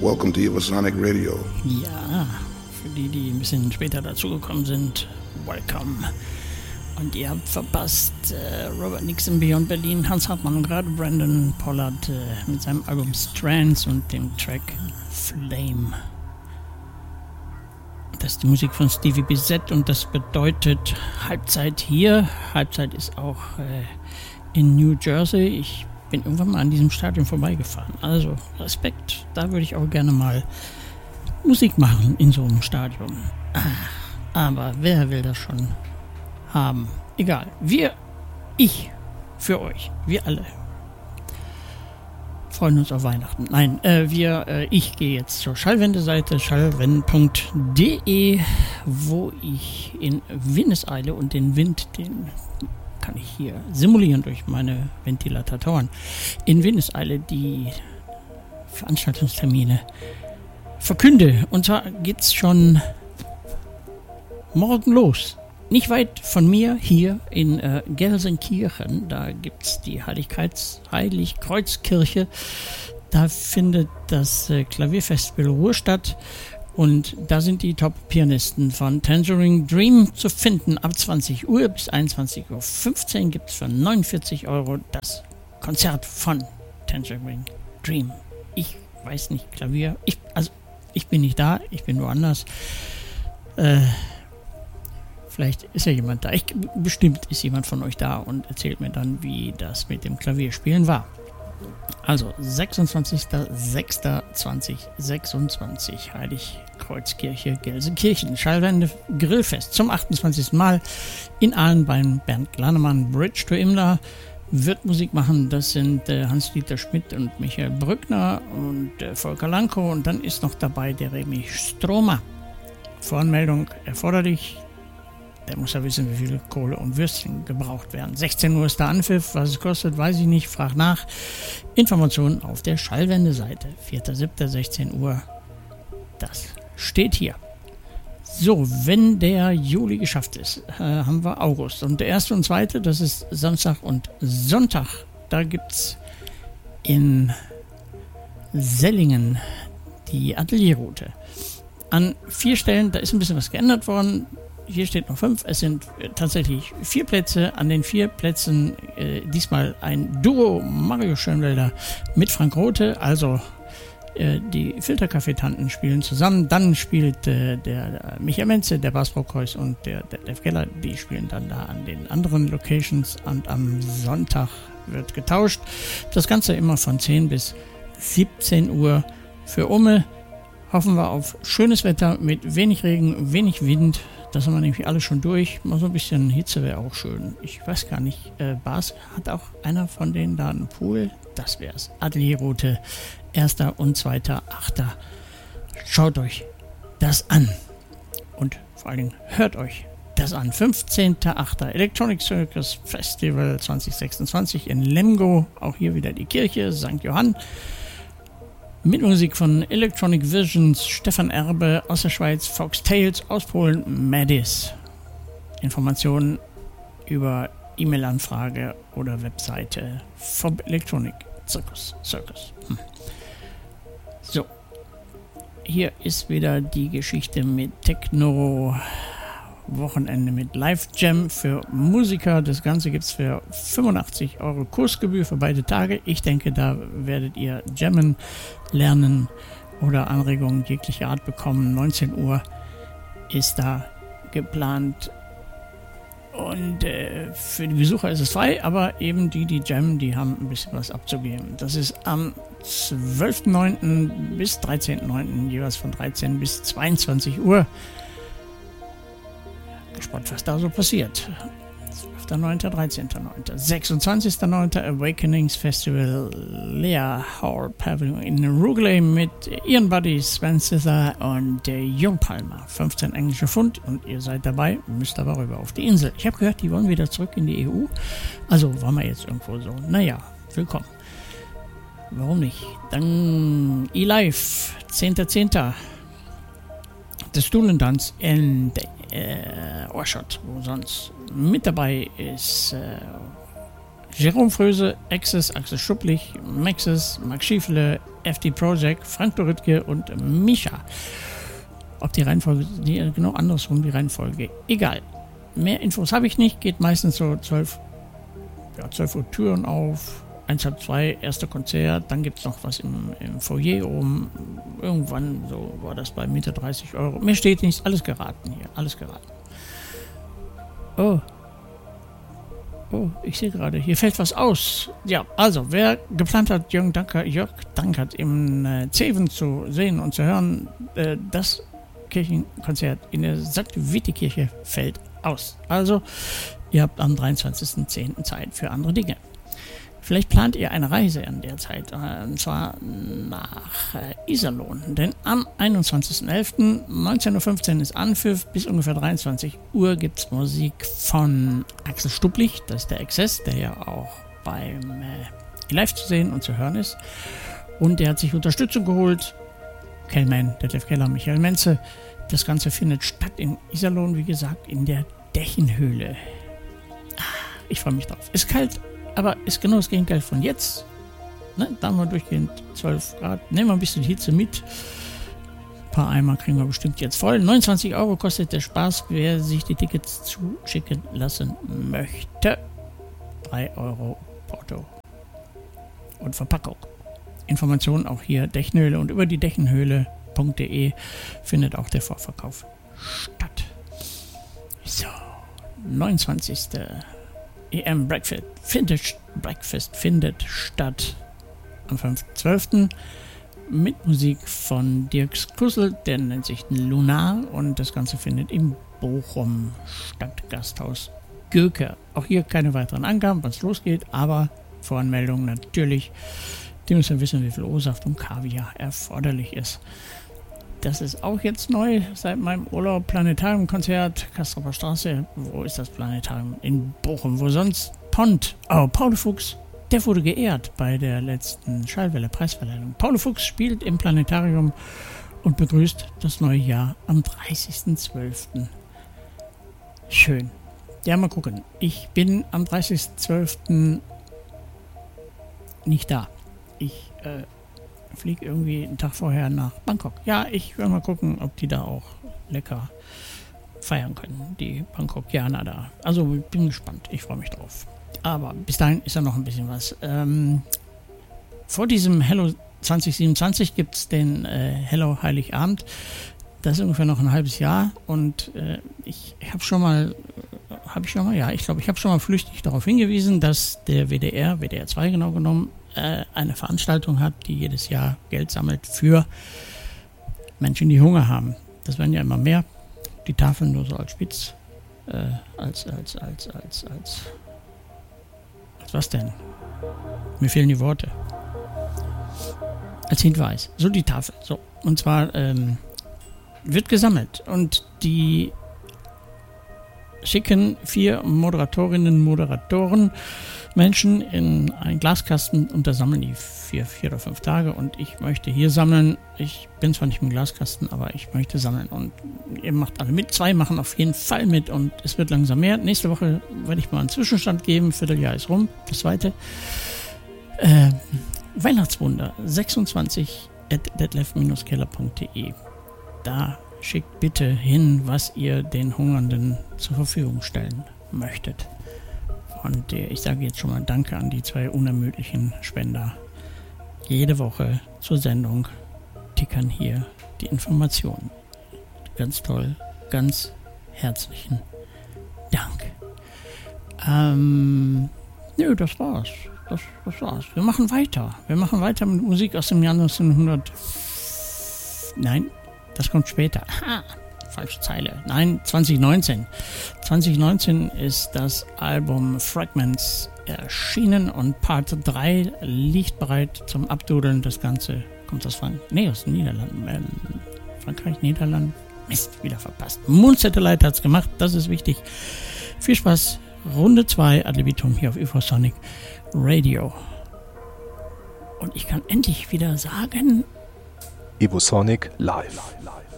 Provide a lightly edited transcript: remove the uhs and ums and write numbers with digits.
Welcome to Evosonic Radio. Ja, für die ein bisschen später dazugekommen sind, welcome. Und ihr habt verpasst Robert Nixon, Beyond Berlin, Hans Hartmann und gerade Brandon Pollard mit seinem Album Strands und dem Track Flame. Das ist die Musik von Stevie BZ und das bedeutet Halbzeit hier. Halbzeit ist auch in New Jersey. Ich bin irgendwann mal an diesem Stadion vorbeigefahren. Also Respekt, da würde ich auch gerne mal Musik machen in so einem Stadion. Aber wer will das schon haben? Egal. Für euch, wir alle freuen uns auf Weihnachten. Nein, ich gehe jetzt zur Schallwende-Seite, schallwenden.de, wo ich in Windeseile und den Wind, den kann ich hier simulieren durch meine Ventilatoren, in Windeseile die Veranstaltungstermine verkünde. Und zwar geht's schon morgen los. Nicht weit von mir hier in Gelsenkirchen, da gibt es die Heiligkreuzkirche. Da findet das Klavierfestival Ruhr statt und da sind die Top-Pianisten von Tangerine Dream zu finden. Ab 20 Uhr bis 21.15 Uhr gibt es für 49 € das Konzert von Tangerine Dream. Ich weiß nicht, Klavier, ich bin nicht da, ich bin woanders. Vielleicht ist ja jemand da. Bestimmt ist jemand von euch da und erzählt mir dann, wie das mit dem Klavierspielen war. Also 26.06.2026 Heiligkreuzkirche Gelsenkirchen. Schallwende Grillfest zum 28. Mal in Aalen beim Bernd Glanemann. Bridge to Imla wird Musik machen. Das sind Hans-Dieter Schmidt und Michael Brückner und Volker Lanko. Und dann ist noch dabei der Remy Stromer. Voranmeldung erforderlich. Der muss ja wissen, wie viel Kohle und Würstchen gebraucht werden. 16 Uhr ist der Anpfiff. Was es kostet, weiß ich nicht. Frag nach. Informationen auf der Schallwende-Seite. 4.7.16 Uhr. Das steht hier. So, wenn der Juli geschafft ist, haben wir August. Und der 1. und 2., das ist Samstag und Sonntag. Da gibt es in Sellingen die Atelierroute. An 4 Stellen, da ist ein bisschen was geändert worden. Hier steht noch 5. Es sind tatsächlich 4 Plätze. An den 4 Plätzen diesmal ein Duo Mario Schönwelder mit Frank Rothe. Also die Filterkaffeetanten spielen zusammen. Dann spielt der Michael Menze, der Bas Brockhuis und der Detlef Geller. Die spielen dann da an den anderen Locations. Und am Sonntag wird getauscht. Das Ganze immer von 10 bis 17 Uhr. Für Umme hoffen wir auf schönes Wetter mit wenig Regen, wenig Wind. Das haben wir nämlich alle schon durch. Mal so ein bisschen Hitze wäre auch schön. Ich weiß gar nicht. Bas, hat auch einer von denen da einen Pool? Das wär's. Atelierroute 1. und 2.8. Schaut euch das an. Und vor allen Dingen hört euch das an. 15.8. Electronic Circus Festival 2026 in Lemgo. Auch hier wieder die Kirche St. Johann. Mit Musik von Electronic Visions, Stefan Erbe aus der Schweiz, Fox Tales aus Polen, Madis. Informationen über E-Mail-Anfrage oder Webseite vom Electronic Circus. So, hier ist wieder die Geschichte mit Techno. Wochenende mit Live Jam für Musiker. Das Ganze gibt es für 85 € Kursgebühr für beide Tage. Ich denke, da werdet ihr jammen, lernen oder Anregungen jeglicher Art bekommen. 19 Uhr ist da geplant. Und für die Besucher ist es frei, aber eben die jammen, die haben ein bisschen was abzugeben. Das ist am 12.09. bis 13.09. jeweils von 13 bis 22 Uhr. Gespannt, was da so passiert. 12.09., 13.09. 26.09. Awakenings Festival Lea Hall Pavilion in Rugeley mit Ian Buddy, Sven Sither und Jung Palmer. 15 englische Pfund und ihr seid dabei, müsst aber rüber auf die Insel. Ich habe gehört, die wollen wieder zurück in die EU. Also waren wir jetzt irgendwo so. Naja, willkommen. Warum nicht? Dann eLive, 10.10. Der Stuhlentanz in Oshot, wo sonst mit dabei ist Jerome Fröse, Access, Axel Schupplich, Maxis, Max Schiefele, FD Project, Frank Dorütke und Mischa. Ob die Reihenfolge, genau andersrum die Reihenfolge, egal. Mehr Infos habe ich nicht, geht meistens so 12 Uhr Türen auf, 1, halb 2, erster Konzert, dann gibt es noch was im Foyer oben, irgendwann so war das bei Mitte 30 Euro. Mir steht nichts, alles geraten hier, alles geraten. Oh, ich sehe gerade, hier fällt was aus. Ja, also, wer geplant hat, Jörg Dankert im Zeven zu sehen und zu hören, das Kirchenkonzert in der St. Witte-Kirche fällt aus. Also, ihr habt am 23.10. Zeit für andere Dinge. Vielleicht plant ihr eine Reise in der Zeit, und zwar nach Iserlohn. Denn am 21.11. 19.15 Uhr ist Anpfiff, bis ungefähr 23 Uhr gibt es Musik von Axel Stupplich, das ist der Exzess, der ja auch beim Live zu sehen und zu hören ist. Und der hat sich Unterstützung geholt. Kellman, Detlef Keller, Michael Menze. Das Ganze findet statt in Iserlohn, wie gesagt, in der Dächenhöhle. Ich freue mich drauf. Ist kalt, aber ist genau das Gegenteil von jetzt. Ne? Da haben wir durchgehend 12 Grad. Nehmen wir ein bisschen Hitze mit. Ein paar Eimer kriegen wir bestimmt jetzt voll. 29 Euro kostet der Spaß, wer sich die Tickets zuschicken lassen möchte. 3 Euro Porto und Verpackung. Informationen auch hier Dächenhöhle, und über die Dächenhöhle.de findet auch der Vorverkauf statt. So, 29. EM Breakfast findet statt am 5.12. mit Musik von Dirks Kussel, der nennt sich Lunar, und das Ganze findet im Bochum Stadtgasthaus Göke. Auch hier keine weiteren Angaben, wann es losgeht, aber Voranmeldung natürlich. Die müssen wissen, wie viel O-Saft und Kaviar erforderlich ist. Das ist auch jetzt neu seit meinem Urlaub. Planetarium-Konzert, Kastropper Straße. Wo ist das Planetarium? In Bochum. Wo sonst? Pont. Oh, Paul Fuchs. Der wurde geehrt bei der letzten Schallwelle-Preisverleihung. Paul Fuchs spielt im Planetarium und begrüßt das neue Jahr am 30.12. Schön. Ja, mal gucken. Ich bin am 30.12. nicht da. Ich fliege irgendwie einen Tag vorher nach Bangkok. Ja, ich will mal gucken, ob die da auch lecker feiern können, die Bangkokianer da. Also ich bin gespannt, ich freue mich drauf. Aber bis dahin ist ja noch ein bisschen was. Vor diesem Hello 2027 gibt es den Hello Heiligabend. Das ist ungefähr noch ein halbes Jahr, und ich habe schon mal flüchtig darauf hingewiesen, dass der WDR 2 genau genommen, eine Veranstaltung hat, die jedes Jahr Geld sammelt für Menschen, die Hunger haben. Das werden ja immer mehr. Die Tafeln nur so als Spitz, als was denn? Mir fehlen die Worte. Als Hinweis. So die Tafel. So. Und zwar wird gesammelt, und die schicken 4 Moderatoren Menschen in einen Glaskasten, und da sammeln die 4 oder 5 Tage, und ich möchte hier sammeln. Ich bin zwar nicht im Glaskasten, aber ich möchte sammeln, und ihr macht alle mit. 2 machen auf jeden Fall mit, und es wird langsam mehr. Nächste Woche werde ich mal einen Zwischenstand geben. Vierteljahr ist rum, das zweite. Weihnachtswunder 26@detlef-keller.de. Da schickt bitte hin, was ihr den Hungernden zur Verfügung stellen möchtet. Und ich sage jetzt schon mal Danke an die 2 unermüdlichen Spender. Jede Woche zur Sendung tickern hier die Informationen. Ganz toll, ganz herzlichen Dank. Nö, das war's. Das war's. Wir machen weiter. Mit Musik aus dem Jahr 1900. Nein, das kommt später. Falsche Zeile. Nein, 2019. 2019 ist das Album Fragments erschienen, und Part 3 liegt bereit zum Abdudeln. Das Ganze kommt aus aus den Niederlanden. Frankreich, Niederlanden. Mist, wieder verpasst. Moon Satellite hat's gemacht, das ist wichtig. Viel Spaß. Runde 2 Ad libitum hier auf Evosonic Radio. Und ich kann endlich wieder sagen: Evosonic live.